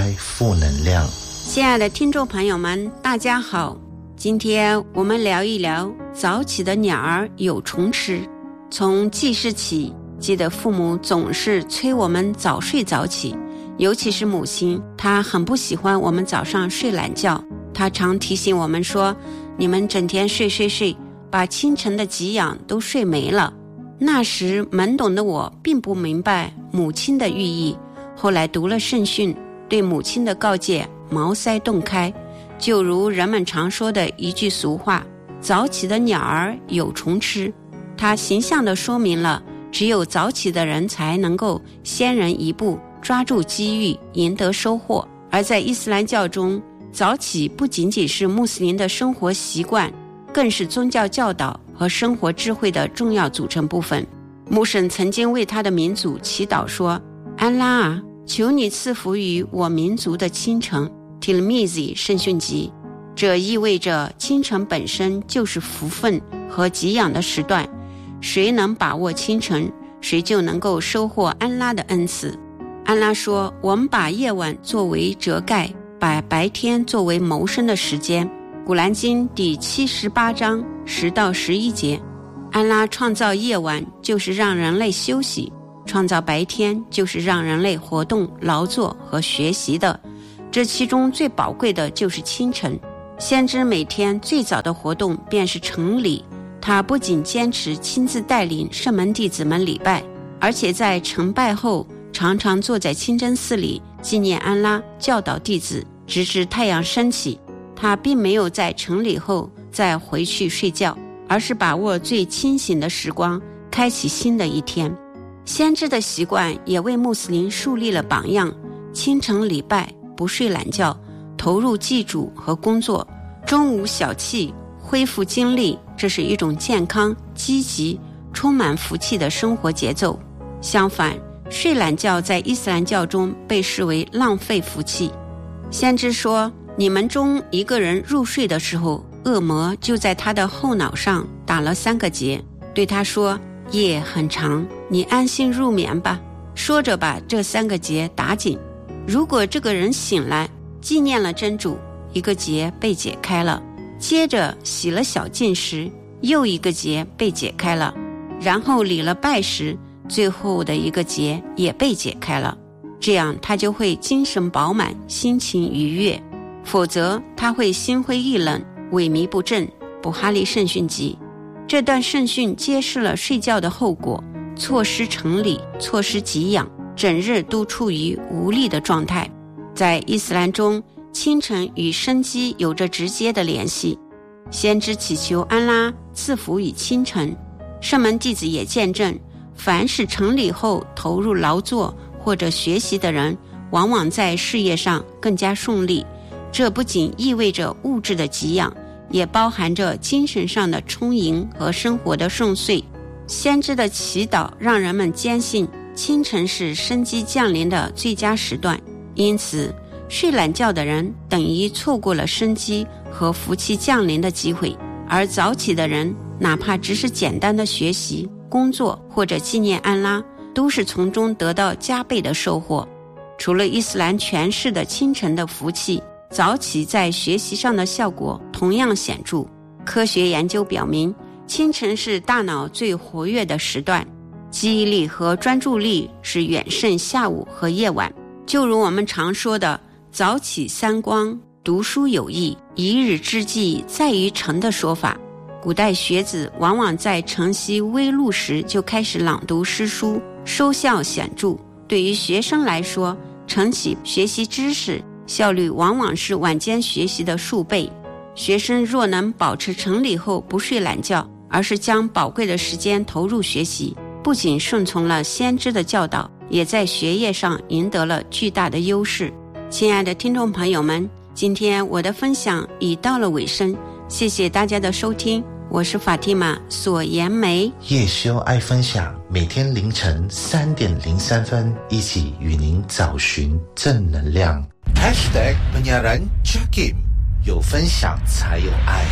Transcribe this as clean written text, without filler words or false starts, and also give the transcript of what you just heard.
爱负能量。 亲爱的听众朋友们，大家好，今天我们聊一聊早起的鸟儿有虫吃。从记事起，记得父母总是催我们早睡早起，尤其是母亲，她很不喜欢我们早上睡懒觉。她常提醒我们说，你们整天睡，把清晨的给养都睡没了。那时懵懂的我并不明白母亲的寓意，后来读了圣训，对母亲的告诫茅塞顿开。就如人们常说的一句俗话，早起的鸟儿有虫吃。它形象地说明了只有早起的人才能够先人一步，抓住机遇，赢得收获。而在伊斯兰教中，早起不仅仅是穆斯林的生活习惯，更是宗教教导和生活智慧的重要组成部分。穆圣曾经为他的民族祈祷说，安拉啊，求你赐福于我民族的清晨。提勒密兹圣训集，这意味着清晨本身就是福分和给养的时段，谁能把握清晨，谁就能够收获安拉的恩赐。安拉说，我们把夜晚作为遮盖，把白天作为谋生的时间。古兰经第78章10到11节，安拉创造夜晚就是让人类休息，创造白天就是让人类活动、劳作和学习的。这其中最宝贵的就是清晨。先知每天最早的活动便是晨礼，他不仅坚持亲自带领圣门弟子们礼拜，而且在晨拜后常常坐在清真寺里纪念安拉，教导弟子直至太阳升起。他并没有在晨礼后再回去睡觉，而是把握最清醒的时光，开启新的一天。先知的习惯也为穆斯林树立了榜样，清晨礼拜，不睡懒觉，投入祭祖和工作，中午小憩，恢复精力，这是一种健康、积极、充满福气的生活节奏。相反，睡懒觉在伊斯兰教中被视为浪费福气。先知说，你们中一个人入睡的时候，恶魔就在他的后脑上打了3个结，对他说，夜很长，你安心入眠吧。说着把这3个结打紧。如果这个人醒来，纪念了真主，一个结被解开了，接着洗了小净时，又一个结被解开了，然后礼了拜时，最后的一个结也被解开了。这样他就会精神饱满，心情愉悦，否则他会心灰意冷，萎靡不振。布哈利圣训集，这段圣训揭示了睡觉的后果，错失晨礼，错失给养，整日都处于无力的状态。在伊斯兰中，清晨与生机有着直接的联系。先知祈求安拉赐福于清晨，圣门弟子也见证，凡是晨礼后投入劳作或者学习的人，往往在事业上更加顺利。这不仅意味着物质的给养，也包含着精神上的充盈和生活的顺遂。先知的祈祷让人们坚信清晨是生机降临的最佳时段，因此睡懒觉的人等于错过了生机和福气降临的机会，而早起的人哪怕只是简单的学习、工作或者纪念安拉，都是从中得到加倍的收获。除了伊斯兰诠释的清晨的福气，早起在学习上的效果同样显著。科学研究表明，清晨是大脑最活跃的时段，记忆力和专注力是远胜下午和夜晚。就如我们常说的，早起3光，读书有益，一日之计在于晨的说法。古代学子往往在晨曦微露时就开始朗读诗书，收效显著。对于学生来说，晨起学习知识效率往往是晚间学习的数倍。学生若能保持晨礼后不睡懒觉，而是将宝贵的时间投入学习，不仅顺从了先知的教导，也在学业上赢得了巨大的优势。亲爱的听众朋友们，今天我的分享已到了尾声，谢谢大家的收听，我是法蒂玛索颜梅。 夜修爱分享，每天凌晨3点03分，一起与您找寻正能量。#penyiaran Jakim，有分享才有爱。